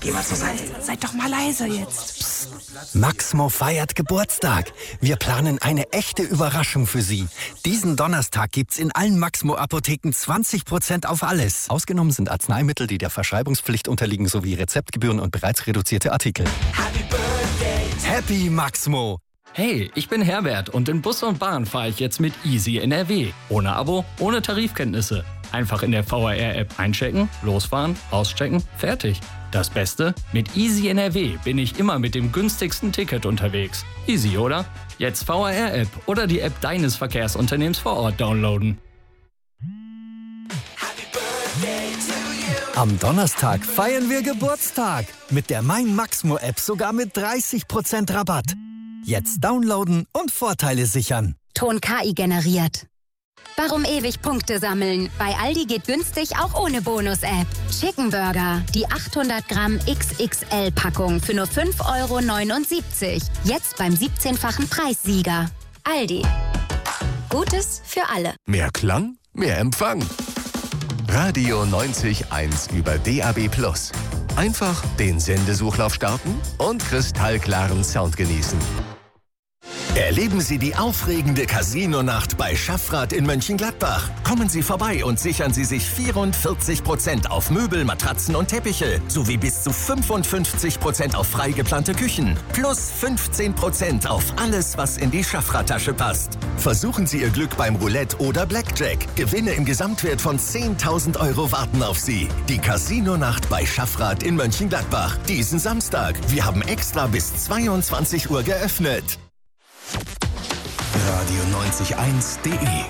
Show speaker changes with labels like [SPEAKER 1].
[SPEAKER 1] Geh mal zur Seite.
[SPEAKER 2] Seid doch mal leise jetzt.
[SPEAKER 3] Psst. Maxmo feiert Geburtstag. Wir planen eine echte Überraschung für Sie. Diesen Donnerstag gibt's in allen Maxmo-Apotheken 20% auf alles. Ausgenommen sind Arzneimittel, die der Verschreibungspflicht unterliegen, sowie Rezeptgebühren und bereits reduzierte Artikel. Happy Maxmo!
[SPEAKER 4] Hey, ich bin Herbert und in Bus und Bahn fahre ich jetzt mit Easy NRW. Ohne Abo, ohne Tarifkenntnisse. Einfach in der VRR-App einchecken, losfahren, auschecken, fertig. Das Beste? Mit Easy NRW bin ich immer mit dem günstigsten Ticket unterwegs. Easy, oder? Jetzt VRR-App oder die App deines Verkehrsunternehmens vor Ort downloaden.
[SPEAKER 3] Am Donnerstag feiern wir Geburtstag. Mit der Mein Maxmo-App sogar mit 30% Rabatt. Jetzt downloaden und Vorteile sichern.
[SPEAKER 5] Ton KI generiert. Warum ewig Punkte sammeln? Bei Aldi geht günstig auch ohne Bonus-App. Chicken Burger, die 800 Gramm XXL-Packung für nur 5,79 €. Jetzt beim 17-fachen Preissieger. Aldi. Gutes für alle.
[SPEAKER 6] Mehr Klang, mehr Empfang. Radio 90.1 über DAB+. Einfach den Sendesuchlauf starten und kristallklaren Sound genießen.
[SPEAKER 7] Erleben Sie die aufregende Casino-Nacht bei Schaffrath in Mönchengladbach. Kommen Sie vorbei und sichern Sie sich 44% auf Möbel, Matratzen und Teppiche sowie bis zu 55% auf frei geplante Küchen. Plus 15% auf alles, was in die Schaffrath-Tasche passt. Versuchen Sie Ihr Glück beim Roulette oder Blackjack. Gewinne im Gesamtwert von 10.000 € warten auf Sie. Die Casino-Nacht bei Schaffrath in Mönchengladbach. Diesen Samstag. Wir haben extra bis 22 Uhr geöffnet.
[SPEAKER 6] Radio 90.1.de